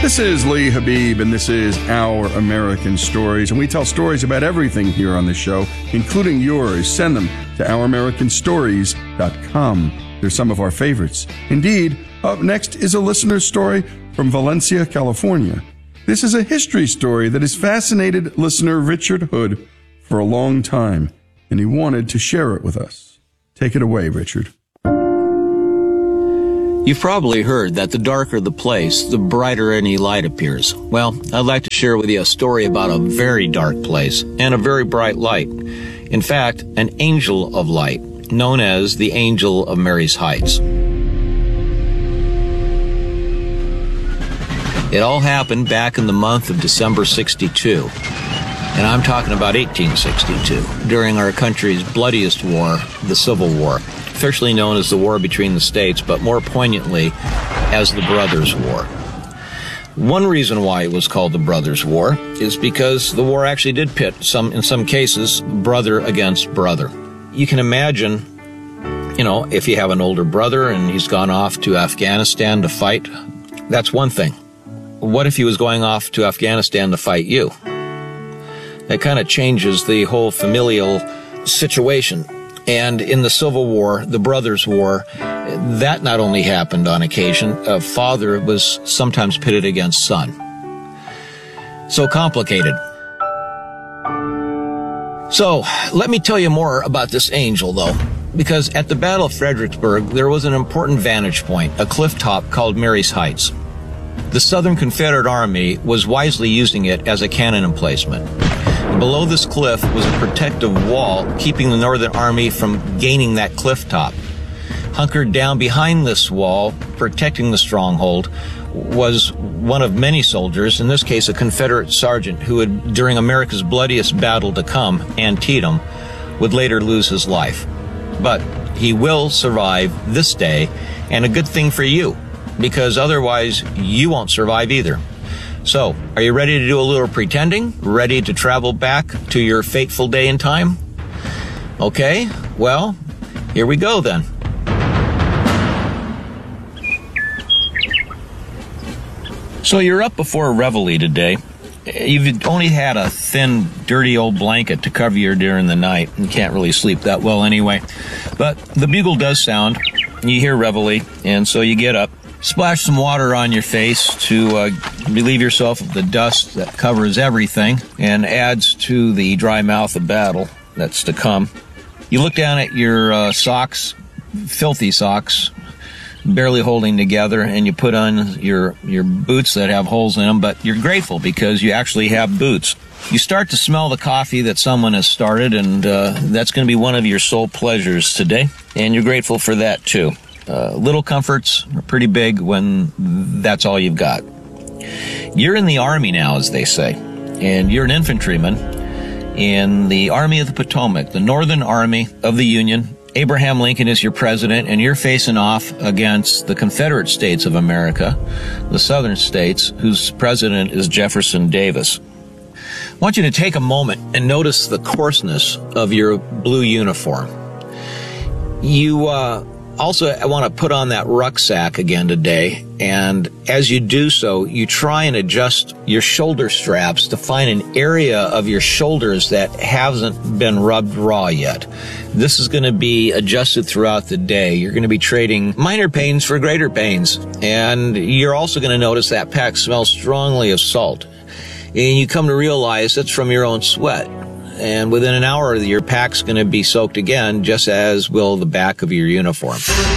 This is Lee Habib, and this is Our American Stories. And we tell stories about everything here on the show, including yours. Send them to ouramericanstories.com. They're some of our favorites. Indeed, up next is a listener's story from Valencia, California. This is a history story that has fascinated listener Richard Hood for a long time, and he wanted to share it with us. Take it away, Richard. You've probably heard that the darker the place, the brighter any light appears. Well, I'd like to share with you a story about a very dark place and a very bright light. In fact, an angel of light, known as the Angel of Mary's Heights. It all happened back in the month of December 62. And I'm talking about 1862, during our country's bloodiest war, the Civil War, officially known as the War between the States, but more poignantly as the Brothers' War. One reason why it was called the Brothers' War is because the war actually did pit, in some cases, brother against brother. You can imagine, if you have an older brother and he's gone off to Afghanistan to fight, that's one thing. What if he was going off to Afghanistan to fight you? That kind of changes the whole familial situation. And in the Civil War, the Brothers' War, that not only happened on occasion, a father was sometimes pitted against son. So complicated. So, let me tell you more about this angel, though, because at the Battle of Fredericksburg, there was an important vantage point, a cliff top called Mary's Heights. The Southern Confederate Army was wisely using it as a cannon emplacement. Below this cliff was a protective wall keeping the Northern Army from gaining that cliff top. Hunkered down behind this wall, protecting the stronghold, was one of many soldiers, in this case a Confederate sergeant who would, during America's bloodiest battle to come, Antietam, would later lose his life. But he will survive this day, and a good thing for you, because otherwise you won't survive either. So, are you ready to do a little pretending? Ready to travel back to your fateful day in time? Okay, well, here we go then. So you're up before Reveille today. You've only had a thin, dirty old blanket to cover you during the night and can't really sleep that well anyway. But the bugle does sound. You hear Reveille, and so you get up. Splash some water on your face to relieve yourself of the dust that covers everything and adds to the dry mouth of battle that's to come. You look down at your socks, filthy socks, barely holding together, and you put on your boots that have holes in them, but you're grateful because you actually have boots. You start to smell the coffee that someone has started, and that's going to be one of your sole pleasures today, and you're grateful for that too. Little comforts are pretty big when that's all you've got. You're in the Army now, as they say, and you're an infantryman in the Army of the Potomac, the Northern Army of the Union. Abraham Lincoln is your president, and you're facing off against the Confederate States of America, the Southern states, whose president is Jefferson Davis. I want you to take a moment and notice the coarseness of your blue uniform. You also, I want to put on that rucksack again today, and as you do so, you try and adjust your shoulder straps to find an area of your shoulders that hasn't been rubbed raw yet. This is going to be adjusted throughout the day. You're going to be trading minor pains for greater pains, and you're also going to notice that pack smells strongly of salt, and you come to realize that's from your own sweat. And within an hour, your pack's going to be soaked again, just as will the back of your uniform.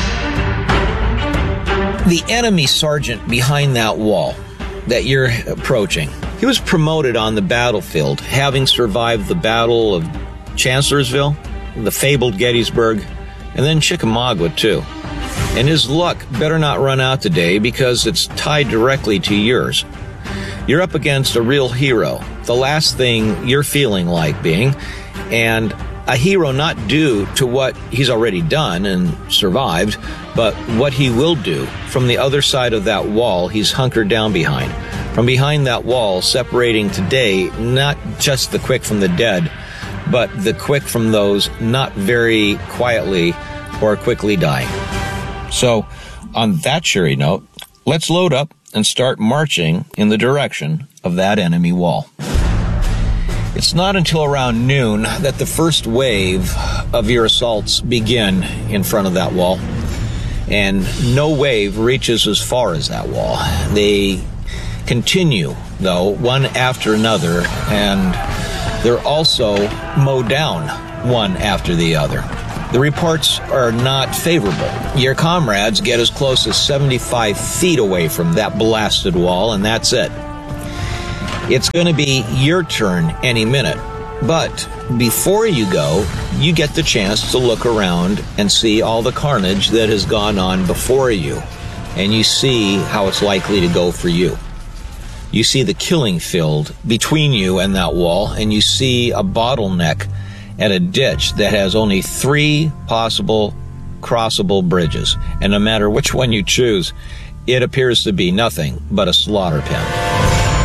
The enemy sergeant behind that wall that you're approaching, he was promoted on the battlefield, having survived the Battle of Chancellorsville, the fabled Gettysburg, and then Chickamauga, too. And his luck better not run out today because it's tied directly to yours. You're up against a real hero, the last thing you're feeling like being, and a hero not due to what he's already done and survived, but what he will do from the other side of that wall he's hunkered down behind. From behind that wall, separating today not just the quick from the dead, but the quick from those not very quietly or quickly dying. So, on that cheery note, Let's load up and start marching in the direction of that enemy wall. It's not until around noon that the first wave of your assaults begin in front of that wall. And no wave reaches as far as that wall. They continue, though, one after another, and they're also mowed down one after the other. The reports are not favorable. Your comrades get as close as 75 feet away from that blasted wall, and that's it. It's going to be your turn any minute. But before you go, you get the chance to look around and see all the carnage that has gone on before you. And you see how it's likely to go for you. You see the killing field between you and that wall, and you see a bottleneck at a ditch that has only 3 possible crossable bridges. And no matter which one you choose, it appears to be nothing but a slaughter pen.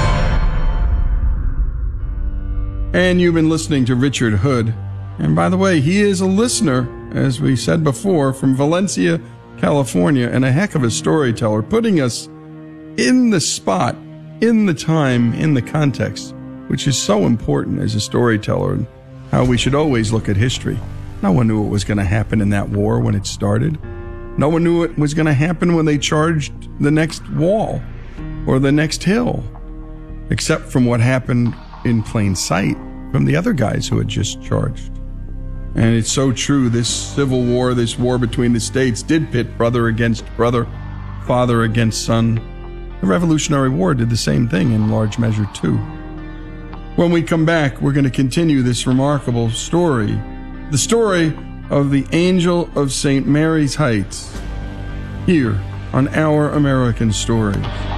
And you've been listening to Richard Hood. And by the way, he is a listener, as we said before, from Valencia, California, and a heck of a storyteller, putting us in the spot, in the time, in the context, which is so important as a storyteller, and how we should always look at history. No one knew what was going to happen in that war when it started. No one knew what was going to happen when they charged the next wall or the next hill, except from what happened in plain sight from the other guys who had just charged. And it's so true, this civil war, this war between the states did pit brother against brother, father against son. The Revolutionary War did the same thing in large measure too. When we come back, we're going to continue this remarkable story, the story of the Angel of St. Mary's Heights, here on Our American Stories.